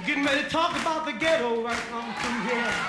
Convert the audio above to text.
Getting ready to talk about the ghetto right now. Yeah.